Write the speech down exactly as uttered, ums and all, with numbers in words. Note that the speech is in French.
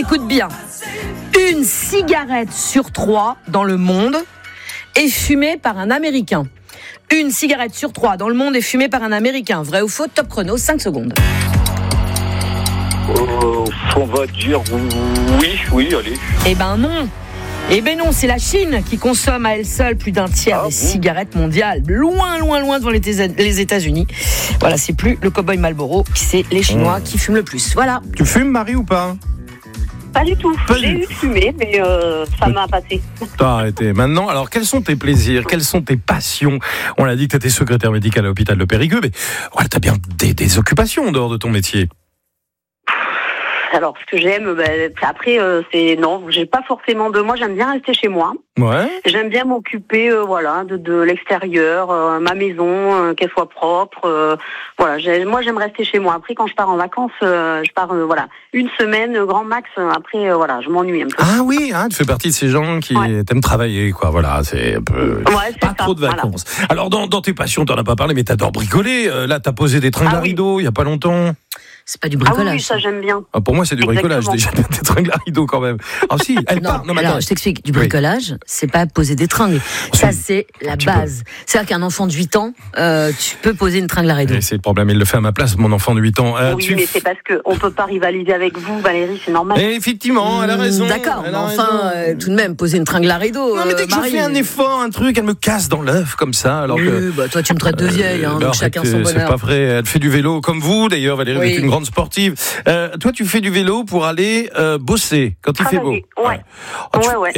Écoute bien. Une cigarette sur trois dans le monde est fumée par un Américain. Une cigarette sur trois dans le monde est fumée par un Américain. Vrai ou faux? Top chrono, cinq secondes. Euh, on va dire oui, oui, allez. Eh ben non. Eh ben non, c'est la Chine qui consomme à elle seule plus d'un tiers Ah des bon cigarettes mondiales. Loin, loin, loin devant les, les États-Unis. Voilà, c'est plus le cow-boy Marlboro, c'est les Chinois mmh. qui fument le plus. Voilà. Tu fumes, Marie, ou pas? Pas du tout. Pas J'ai du eu de fumer, mais euh, ça m'a passé. T'as arrêté. Maintenant, alors, quels sont tes plaisirs? Quelles sont tes passions? On l'a dit que tu étais secrétaire médical à l'hôpital de Périgueux, mais voilà, tu as bien des, des occupations en dehors de ton métier. Alors, ce que j'aime, ben, après, euh, c'est non, j'ai pas forcément de. Moi, j'aime bien rester chez moi. Ouais. J'aime bien m'occuper, euh, voilà, de, de l'extérieur, euh, ma maison, euh, qu'elle soit propre. Euh, voilà, j'ai, moi, j'aime rester chez moi. Après, quand je pars en vacances, euh, je pars, euh, voilà, une semaine, grand max. Après, euh, voilà, je m'ennuie un peu. Ah oui, hein, tu fais partie de ces gens qui ouais. t'aiment travailler, quoi. Voilà, c'est un peu. Ouais, c'est pas ça, trop de vacances. Voilà. Alors, dans, dans tes passions, t'en as pas parlé, mais t'adores bricoler. Euh, là, t'as posé des tringles ah, à oui. rideaux il y a pas longtemps. C'est pas du bricolage. Ah oui, ça j'aime bien. Ah, pour moi, c'est du Exactement. bricolage déjà, des tringles à rideaux quand même. Ah si, elle non, part. Non, mais alors attends. je t'explique. Du bricolage, oui. c'est pas poser des tringles. Si. Ça, c'est la base. Peu. C'est-à-dire qu'un enfant de huit ans, euh, tu peux poser une tringle à rideaux. Et c'est le problème, il le fait à ma place, mon enfant de huit ans. Euh, oui, tu... mais c'est parce qu'on peut pas rivaliser avec vous, Valérie, c'est normal. Et effectivement, elle a raison. Mmh, d'accord, mais enfin, euh, tout de même, poser une tringle à rideaux. Non, mais dès que euh, je fais un effort, un truc, elle me casse dans l'œuf comme ça. Alors oui, que, bah, toi, tu me traites de vieille, hein, euh, donc chacun son bonheur. C'est pas vrai, elle fait du vélo comme vous, d'ailleurs, Valérie, oui. est une grande sportive. Euh, toi, tu fais du vélo pour aller euh, bosser quand il Travailler. fait beau. Ouais. Oh, tu... ouais, ouais.